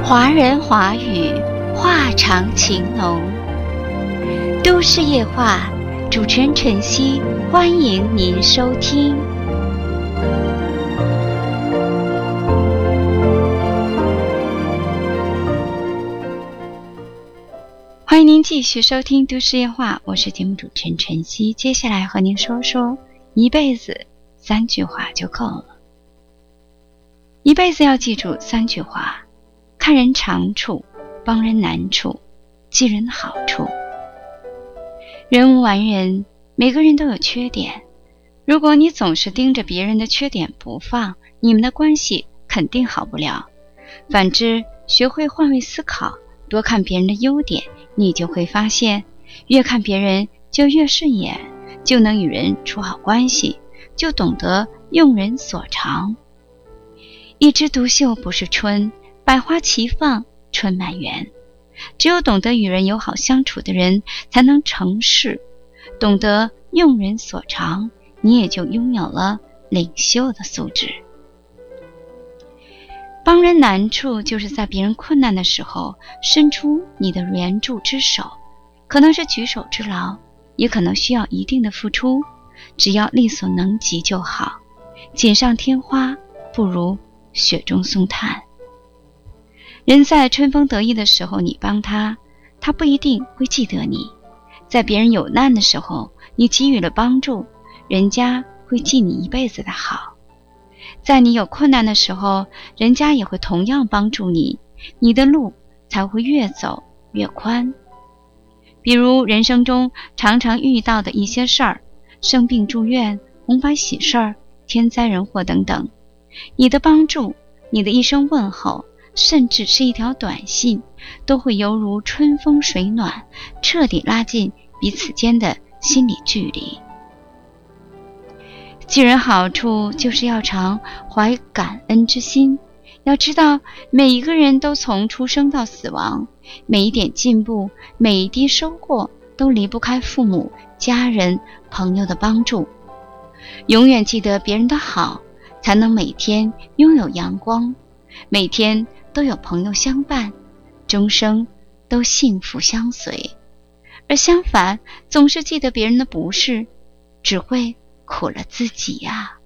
华人华语，话长情浓。都市夜话，主持人晨曦，欢迎您收听。欢迎您继续收听都市夜话，我是节目主持人晨曦。接下来和您说说一辈子3句话就够了。一辈子要记住3句话：看人长处，帮人难处，记人好处。人无完人，每个人都有缺点。如果你总是盯着别人的缺点不放，你们的关系肯定好不了。反之，学会换位思考，多看别人的优点，你就会发现，越看别人就越顺眼，就能与人处好关系，就懂得用人所长。一枝独秀不是春，百花齐放春满园。只有懂得与人友好相处的人，才能成事。懂得用人所长，你也就拥有了领袖的素质。帮人难处，就是在别人困难的时候，伸出你的援助之手，可能是举手之劳，也可能需要一定的付出，只要力所能及就好。锦上添花，不如雪中送炭。人在春风得意的时候，你帮他，他不一定会记得你；在别人有难的时候，你给予了帮助，人家会记你一辈子的好；在你有困难的时候，人家也会同样帮助你，你的路才会越走越宽。比如人生中常常遇到的一些事儿，生病住院、红白喜事儿、天灾人祸等等，你的帮助，你的一声问候，甚至是一条短信，都会犹如春风水暖，彻底拉近彼此间的心理距离。记人好处，就是要常怀感恩之心。要知道，每一个人都从出生到死亡，每一点进步，每一滴收获，都离不开父母、家人、朋友的帮助。永远记得别人的好，才能每天拥有阳光，每天都有朋友相伴，终生都幸福相随。而相反，总是记得别人的不是，只会苦了自己呀。